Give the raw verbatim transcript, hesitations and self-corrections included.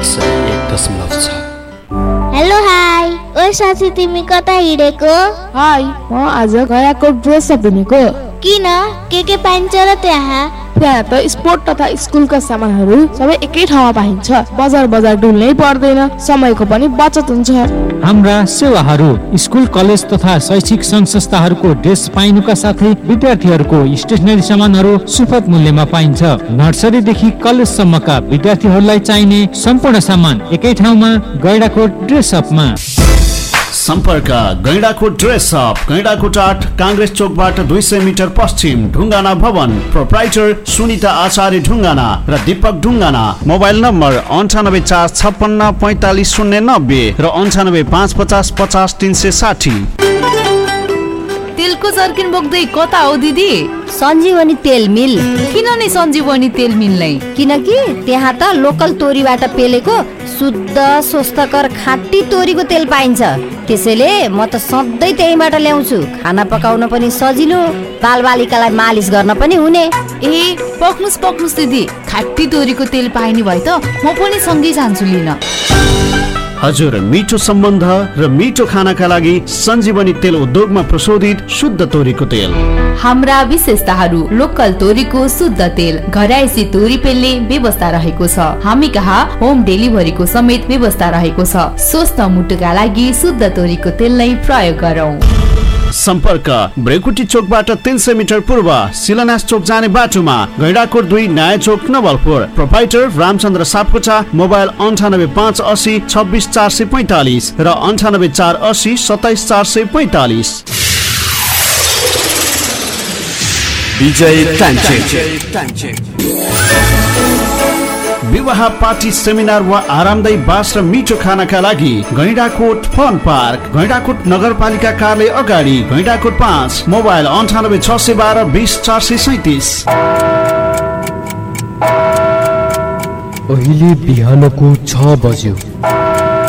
एक सय एक दशमलव छ। हेलो हाई, ओ साथी तिमी कता हिँडेको? हाई, म आज गयाको ड्रेस किनेको। किन? के के पाइन्छ र त्यहाँ? त्यहाँ त स्पोर्ट तथा स्कुलका सामानहरू सबै एकै ठाउँमा पाइन्छ। बजार बजार डुल्नै पर्दैन, समयको पनि बचत हुन्छ। हाम्रा सेवाहरू स्कुल कलेज तथा शैक्षिक संघ संस्थाहरूको ड्रेस पाइनुका साथै विद्यार्थीहरूको स्टेसनरी सामानहरू सुपथ मूल्यमा पाइन्छ। नर्सरीदेखि कलेजसम्मका विद्यार्थीहरूलाई चाहिने सम्पूर्ण सामान एकै ठाउँमा गैंडाकोट ड्रेस अपमा। सम्पर्क गैंडाकोट ड्रेस अप, गैंडाकोट आठ, कांग्रेस चोकबाट दुई सय मिटर पश्चिम, ढुङ्गाना भवन। प्रोप्राइटर सुनिता आचार्य ढुङ्गाना र दीपक ढुङ्गाना। मोबाइल नम्बर अन्ठानब्बे चार छप्पन्न पैँतालिस शून्य नब्बे र अन्ठानब्बे पाँच पचास पचास तिन सय साठी। तेलको जर्किन बोक्दै कता हो दिदी? सञ्जीवनी तेल मिल। किन नि सञ्जीवनी तेल मिल नै? किनकि त्यहाँ त लोकल तोरीबाट पेलेको शुद्ध स्वस्थकर खाँटी तोरीको तेल पाइन्छ। त्यसैले म त सधैँ त्यहीबाट ल्याउँछु। खाना पकाउन पनि सजिलो, बालबालिकालाई मालिस गर्न पनि हुने। ए पक्नुस् पक्नुस् दिदी, खाँटी तोरीको तेल पाइने भए त म पनि सँगै जान्छु लिन। हजुर, मिठो सम्बन्ध र मिठो खानाका लागि सञ्जीवनी तेल उद्योगमा प्रशोधित शुद्ध तोरीको तेल। हाम्रा विशेषताहरू: लोकल तोरीको शुद्ध तेल, घरायसी तोरी पेल्ने व्यवस्था रहेको छ। हामी कहाँ होम डेलिभरीको समेत व्यवस्था रहेको छ। स्वस्थ मुटुका लागि शुद्ध तोरीको तेल नै प्रयोग गरौँ। सम्पर्क ब्रेकुटी चोकबाट तीन सय मिटर पूर्व, शिलान्यास चोक जाने बाटोमा, गैंडाकोट दुई, नयाँ चोक नवलपुर। प्रोप्राइटर रामचन्द्र सापकोटा। मोबाइल अन्ठानब्बे पाँच असी छब्बिस चार सय पैँतालिस र अन्ठानब्बे चार असी सत्ताइस चार सय पैँतालिस। विजय टान्चेक। विवाह, पार्टी, सेमिनार वा आरामदायी बास र मिठो खानाका लागि गैंडाकोट फन पार्क, गैंडाकोट नगरपालिका कार्यालय अगाडि, गैंडाकोट पाँच। मोबाइल अन्ठानब्बे छ सय बाह्र बिस चार सय सैतिस। अहिले बिहानको छ बज्यो।